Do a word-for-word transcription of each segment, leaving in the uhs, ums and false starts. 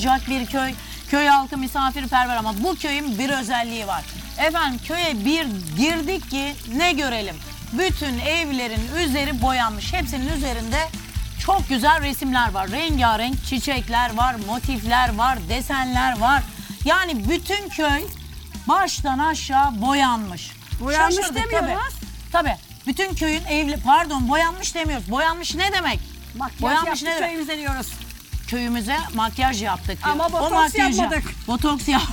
sıcak bir köy. Köy halkı misafirperver ama bu köyün bir özelliği var. Efendim köye bir girdik ki ne görelim? Bütün evlerin üzeri boyanmış. Hepsinin üzerinde çok güzel resimler var. Rengarenk çiçekler var, motifler var, desenler var. Yani bütün köy baştan aşağı boyanmış. Boyanmış Şaşırdık demiyoruz. Tabii. Tabii. Bütün köyün evli, pardon boyanmış demiyoruz. Boyanmış ne demek? Makyaj Boyanmış yaptık ne demek? köyümüze diyoruz. Köyümüze makyaj yaptık diyor. Ama botoks O makyajı- yapmadık. Botoks yap.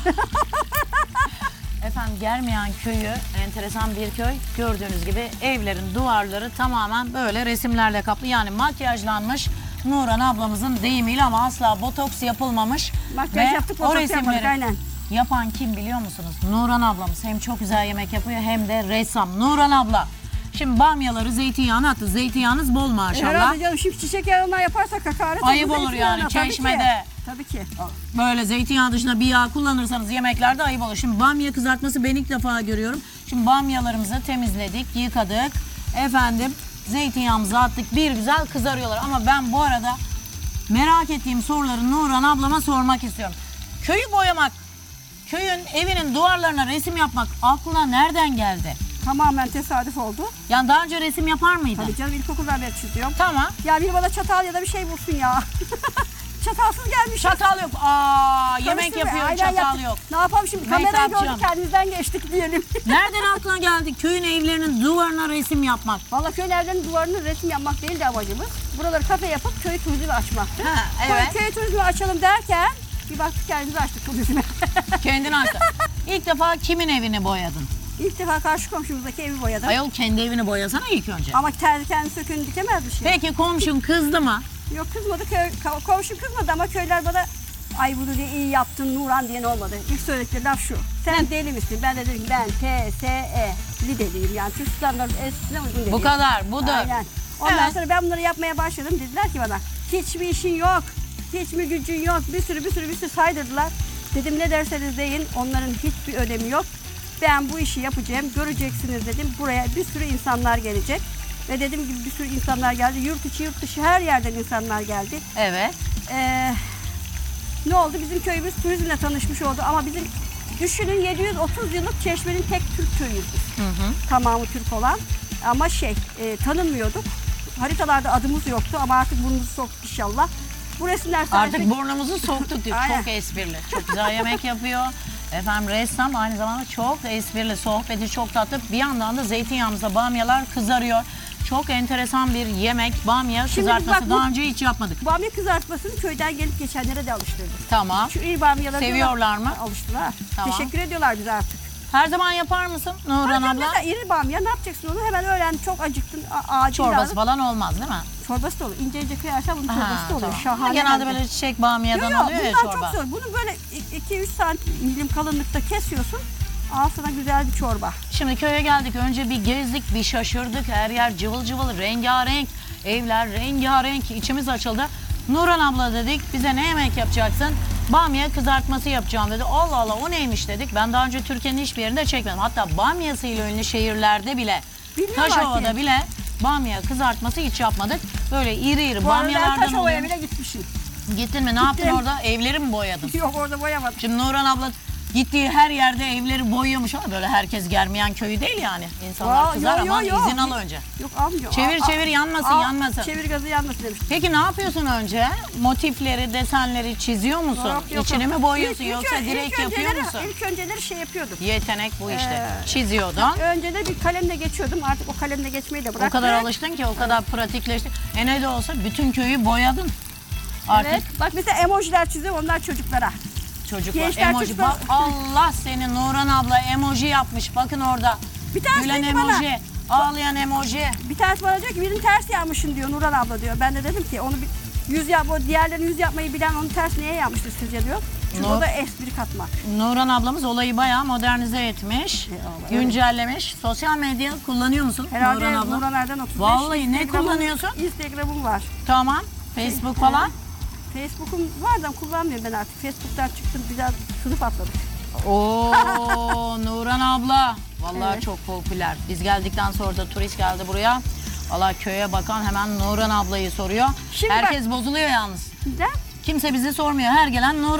Efendim Germiyan köyü enteresan bir köy. Gördüğünüz gibi evlerin duvarları tamamen böyle resimlerle kaplı. Yani makyajlanmış Nuran ablamızın deyimiyle ama asla botoks yapılmamış. Makyaj Ve yaptık, o botoks resimleri yapmadık, aynen. yapan kim biliyor musunuz? Nuran ablamız. Hem çok güzel yemek yapıyor hem de ressam. Nuran abla. Şimdi bamyaları zeytinyağına attı. Zeytinyağınız bol maşallah. Herhalde canım şimdi çiçek yağından yaparsak hakaret Ayıp olur olur zeytinyağına. yani, Tabii ki. çeşmede. Tabii ki. Böyle zeytinyağı dışında bir yağ kullanırsanız yemeklerde ayıp olur. Şimdi bamya kızartması ben ilk defa görüyorum. Şimdi bamyalarımızı temizledik, yıkadık. Efendim zeytinyağımızı attık. Bir güzel kızarıyorlar. Ama ben bu arada merak ettiğim soruları Nuran ablama sormak istiyorum. Köyü boyamak, köyün evinin duvarlarına resim yapmak aklına nereden geldi? Tamamen tesadüf oldu. Yani daha önce resim yapar mıydın? Tabii canım ilkokuldan beri çiziyorum. Tamam. Ya biri bana çatal ya da bir şey bulsun ya. Çatalsız gelmiş. Çatal yok. Aa, yemek Karıştırma, yapıyor, aynen çatal yaptık. yok. Ne yapalım şimdi? Make Kamerayı yapacağım. gördük kendimizden geçtik diyelim. Nereden aklına geldi köyün evlerinin duvarına resim yapmak? Vallahi köyün evlerinin duvarını resim yapmak değildi amacımız. Buraları kafe yapıp köy turizmi açmaktı. Ha, evet. Köy, köy turizmi açalım derken bir baktık kendimizi açtık turizme. Kendin açtın. İlk defa kimin evini boyadın? İlk defa karşı komşumuzdaki evi boyadım. Ayol kendi evini boyasana ilk önce. Ama kendi kendi söküğünü dikemez bir şey. Peki komşun kızdı mı? Yok kızmadı, köy, ko- komşum kızmadı ama köyler bana ay bunu diye iyi yaptın Nuran diyen olmadı. İlk söyledikleri laf şu. Sen deli misin? Ben de dedim ki ben T S E li deliyim yani Türk standartı eskisine uygun deliyim. Bu kadar, budur. Aynen. Ondan Evet. sonra ben bunları yapmaya başladım. Dediler ki bana hiçbir işin yok, hiç mi gücün yok, bir sürü bir sürü bir sürü saydırdılar. Dedim ne derseniz deyin onların hiçbir önemi yok. Ben bu işi yapacağım, göreceksiniz dedim. Buraya bir sürü insanlar gelecek. Ve dediğim gibi bir sürü insanlar geldi. Yurt içi, yurt dışı her yerden insanlar geldi. Evet. Ee, ne oldu? Bizim köyümüz turizmle tanışmış oldu. Ama bizim düşünün yedi yüz otuz yıllık Çeşme'nin tek Türk köyüyüz biz. Hı hı. Tamamı Türk olan. Ama şey, e, tanınmıyorduk. Haritalarda adımız yoktu ama artık burnumuzu soktuk inşallah. Bu resimler sadece... Artık burnumuzu soktuk diyor. Aynen. Çok esprili. Çok güzel yemek yapıyor. Efendim ressam aynı zamanda çok esprili. Sohbeti çok tatlı. Bir yandan da zeytinyağımızda bamyalar kızarıyor. Çok enteresan bir yemek. Bamya Şimdi kızartması bak bu- daha önce hiç yapmadık. Bamya kızartmasını köyden gelip geçenlere de alıştırdık. Tamam. Şu iyi bamyaları Seviyorlar mı? Alıştılar. Tamam. Teşekkür ediyorlar bize artık. Her zaman yapar mısın Nuran abla? Mesela iri bamya ne yapacaksın onu? Hemen öğren çok acıktın. a- Acil Çorbası lazım. falan olmaz değil mi? Çorbası da olur. İnce ince kıyarsan bunun Ha, çorbası da oluyor. tamam. Şahane. Genelde bence. böyle çiçek bamyadan Yok yok oluyor ya bundan çorba. çok zor. Bunu böyle iki üç santim milim kalınlıkta kesiyorsun. Al sana güzel bir çorba. Şimdi köye geldik. Önce bir gezdik, bir şaşırdık. Her yer cıvıl cıvıl, rengarenk. Evler rengarenk. İçimiz açıldı. Nuran abla dedik, bize ne yemek yapacaksın? Bamya kızartması yapacağım dedi. Allah Allah o neymiş dedik. Ben daha önce Türkiye'nin hiçbir yerinde çekmedim. Hatta bamyasıyla ünlü şehirlerde bile, Bilmiyorlar Taşova'da ki. bile bamya kızartması hiç yapmadık. Böyle iri iri Bu arada ben bamyalardan Taşova'ya oluyor. bile gitmişim. Gittin mi? Ne yaptın Gittim. orada? Evleri mi boyadın? Yok orada boyamadım. Şimdi Nuran abla gittiği her yerde evleri boyuyormuş ama böyle herkes Germiyan köyü değil yani. İnsanlar Aa, kızar yo, yo, ama yo. izin al önce. Yok almıyor. Çevir, Aa, çevir, yanmasın, aa, yanmasın. Çevir gazı yanmasın demiş. Peki ne yapıyorsun önce? Motifleri, desenleri çiziyor musun? Yok, yok, İçini yok. mi boyuyorsun İlk- ilk yoksa ön- direkt ilk yapıyor önceleri- musun? İlk önceleri şey yapıyordum. Yetenek bu işte. Ee, Çiziyordun. Önce de bir kalemle geçiyordum. Artık o kalemle geçmeyi de bıraktım. O kadar alıştın ki, o kadar pratikleştin. E ne de olsa bütün köyü boyadın. Artık Evet. Bak mesela emojiler çiziyorum onlar çocuklara. çocuklar gençler emoji. çocuklar- Bak Allah seni Nuran abla emoji yapmış. Bakın orada. Bir tanesi Gülen dedi bana- emoji, ağlayan emoji. Bir tanesi bana diyor ki birinin ters yapmışsın diyor Nurhan abla diyor. Ben de dedim ki onu bir yüz yap, o diğerlerini yüz yapmayı bilen onu ters niye yapmıştır sizce diyor. Çünkü Nur- o da espri katmak. Nuran ablamız olayı bayağı modernize etmiş, Eyvallah. güncellemiş. Sosyal medya kullanıyor musun Herhalde Nuran abla? Nurhan Erden otuz beş. Vallahi ne Instagram'ım- kullanıyorsun? Instagram'ım var. Tamam. Facebook falan. Facebook'um var da kullanmıyorum ben artık. Facebook'tan çıktım biraz sınıf atladık. Oo Nuran abla. Vallahi Evet. çok popüler. Biz geldikten sonra da turist geldi buraya. Vallahi köye bakan hemen Nuran ablayı soruyor. Şimdi Herkes bozuluyor yalnız. Neden? Kimse bizi sormuyor. Her gelen Nuran